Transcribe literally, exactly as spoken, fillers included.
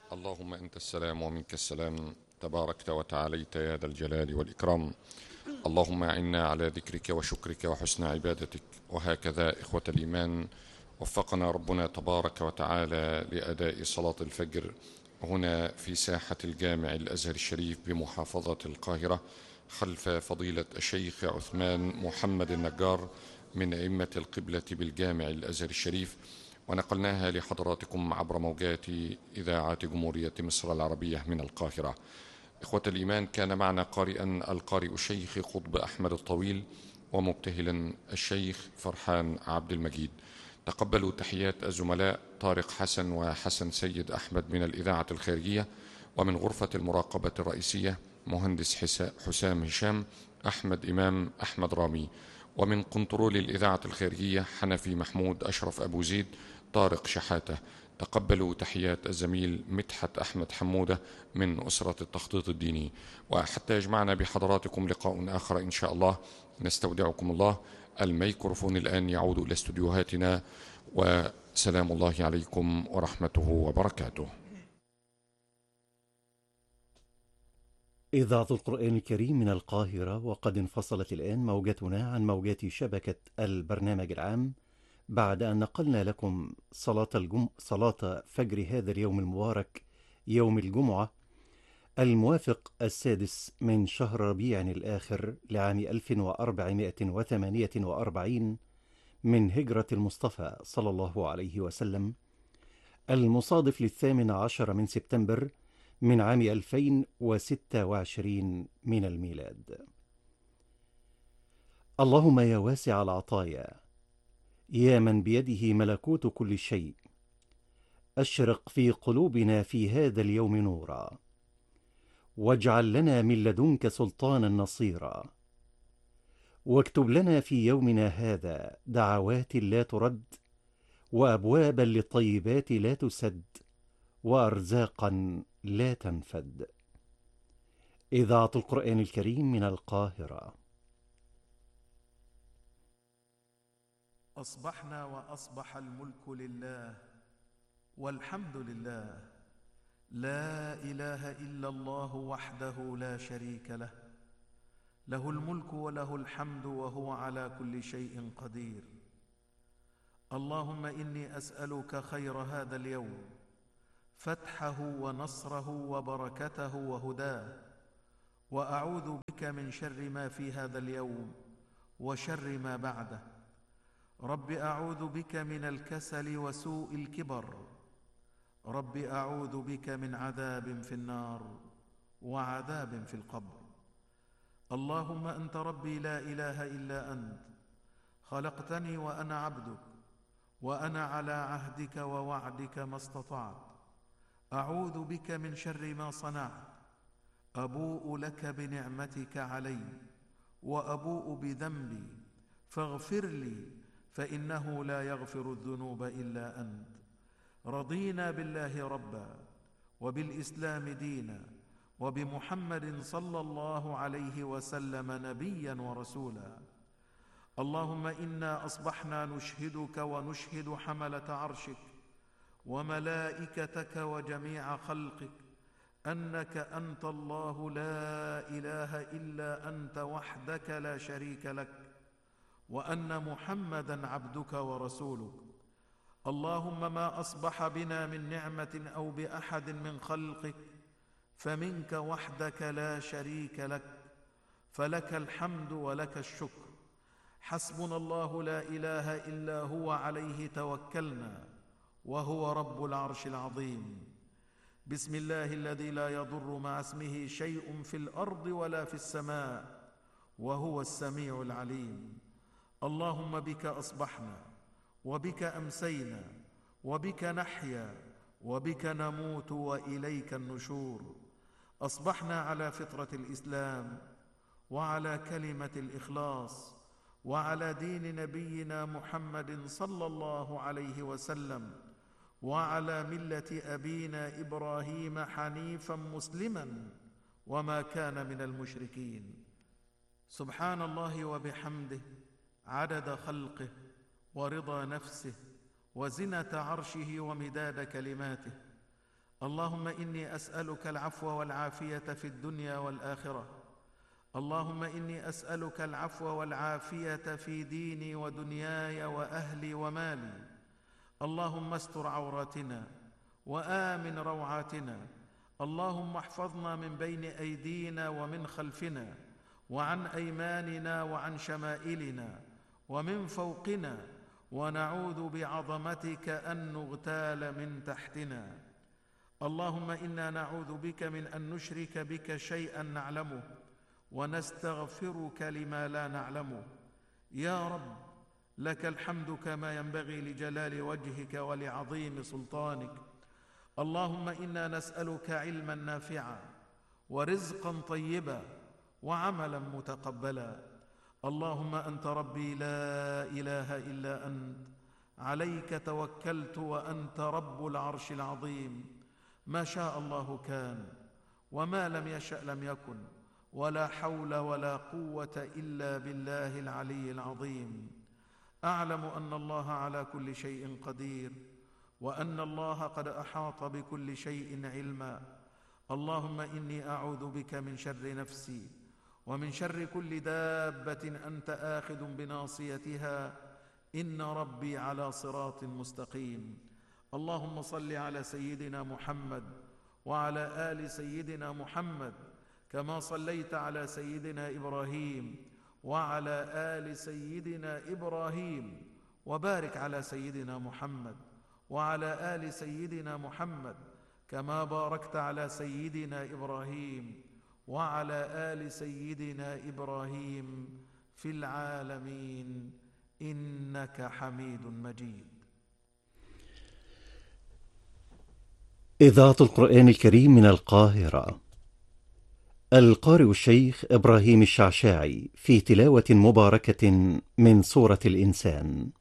اللهم أنت السلام ومنك السلام، تباركت وتعاليت يا ذا الجلال والإكرام. اللهم أعنا على ذكرك وشكرك وحسن عبادتك. وهكذا إخوة الإيمان، وفقنا ربنا تبارك وتعالى لأداء صلاة الفجر هنا في ساحة الجامع الأزهر الشريف بمحافظة القاهرة، خلف فضيلة الشيخ عثمان محمد النجار من أئمة القبلة بالجامع الأزهر الشريف، ونقلناها لحضراتكم عبر موجات إذاعة جمهورية مصر العربية من القاهرة. إخوة الإيمان، كان معنا قارئا القارئ الشيخ قطب أحمد الطويل، ومبتهلا الشيخ فرحان عبد المجيد. تقبلوا تحيات الزملاء طارق حسن وحسن سيد أحمد من الإذاعة الخارجية، ومن غرفة المراقبة الرئيسية مهندس حسام هشام، أحمد إمام، أحمد رامي، ومن قنطرول الإذاعة الخارجية حنفي محمود، أشرف أبو زيد، طارق شحاتة. تقبلوا تحيات الزميل مدحت أحمد حمودة من أسرة التخطيط الديني. وحتى يجمعنا بحضراتكم لقاء آخر إن شاء الله، نستودعكم الله. الميكروفون الآن يعود إلى استديوهاتنا، وسلام الله عليكم ورحمته وبركاته. إذاعة القرآن الكريم من القاهرة، وقد انفصلت الآن موجتنا عن موجات شبكة البرنامج العام بعد أن نقلنا لكم صلاة, الجم... صلاة فجر هذا اليوم المبارك، يوم الجمعة الموافق السادس من شهر ربيع الآخر لعام ألف وأربعمائة وثمانية وأربعين من هجرة المصطفى صلى الله عليه وسلم، المصادف للثامن عشر من سبتمبر من عام ألفين وستة وعشرين من الميلاد. اللهم يا واسع العطايا، يا من بيده ملكوت كل شيء، أشرق في قلوبنا في هذا اليوم نورا، واجعل لنا من لدنك سلطانا نصيرا، واكتب لنا في يومنا هذا دعوات لا ترد، وأبوابا للطيبات لا تسد، وأرزاقا لا تنفد. إذاعة القرآن الكريم من القاهرة. أصبحنا وأصبح الملك لله والحمد لله، لا إله إلا الله وحده لا شريك له، له الملك وله الحمد وهو على كل شيء قدير. اللهم إني أسألك خير هذا اليوم، فتحه ونصره وبركته وهداه، وأعوذ بك من شر ما في هذا اليوم وشر ما بعده. رب أعوذ بك من الكسل وسوء الكبر، رب أعوذ بك من عذاب في النار وعذاب في القبر. اللهم أنت ربي لا إله إلا أنت، خلقتني وأنا عبدك، وأنا على عهدك ووعدك ما استطعت. أعوذ بك من شر ما صنعت، أبوء لك بنعمتك علي وأبوء بذنبي، فاغفر لي فإنه لا يغفر الذنوب إلا أنت. رضينا بالله ربا، وبالإسلام دينا، وبمحمد صلى الله عليه وسلم نبيا ورسولا. اللهم إنا أصبحنا نشهدك ونشهد حملة عرشك وملائكتك وجميع خلقك أنك أنت الله لا إله إلا أنت وحدك لا شريك لك، وأن محمدا عبدك ورسولك. اللهم ما أصبح بنا من نعمة أو بأحد من خلقك فمنك وحدك لا شريك لك، فلك الحمد ولك الشكر. حسبنا الله لا إله إلا هو، عليه توكلنا، وهو رب العرش العظيم. بسم الله الذي لا يضر مع اسمه شيء في الأرض ولا في السماء، وهو السميع العليم. اللهم بك أصبحنا، وبك أمسينا، وبك نحيا، وبك نموت، وإليك النشور. أصبحنا على فطرة الإسلام، وعلى كلمة الإخلاص، وعلى دين نبينا محمد صلى الله عليه وسلم، وعلى ملة أبينا إبراهيم حنيفا مسلما وما كان من المشركين. سبحان الله وبحمده، عدد خلقه ورضا نفسه وزنة عرشه ومداد كلماته. اللهم إني أسألك العفو والعافية في الدنيا والآخرة. اللهم إني أسألك العفو والعافية في ديني ودنياي وأهلي ومالي. اللهم استر عوراتنا وآمن روعاتنا. اللهم احفظنا من بين أيدينا ومن خلفنا وعن أيماننا وعن شمائلنا ومن فوقنا، ونعوذ بعظمتك أن نغتال من تحتنا. اللهم إنا نعوذ بك من أن نشرك بك شيئا نعلمه ونستغفرك لما لا نعلمه. يا رب، لك الحمد كما ينبغي لجلال وجهك ولعظيم سلطانك. اللهم إنا نسألك علما نافعا ورزقا طيبا وعملا متقبلا. اللهم أنت ربي لا إله إلا أنت، عليك توكلت وأنت رب العرش العظيم. ما شاء الله كان، وما لم يشأ لم يكن، ولا حول ولا قوة إلا بالله العلي العظيم. أعلم أن الله على كل شيء قدير، وأن الله قد أحاط بكل شيء علما. اللهم إني أعوذ بك من شر نفسي ومن شر كل دابة أنت آخذ بناصيتها، إن ربي على صراط مستقيم. اللهم صل على سيدنا محمد وعلى آل سيدنا محمد كما صليت على سيدنا إبراهيم وعلى آل سيدنا إبراهيم، وبارك على سيدنا محمد وعلى آل سيدنا محمد كما باركت على سيدنا إبراهيم وعلى آل سيدنا إبراهيم في العالمين إنك حميد مجيد. إذاعة القرآن الكريم من القاهرة. القارئ الشيخ إبراهيم الشعشاعي في تلاوة مباركة من سورة الإنسان.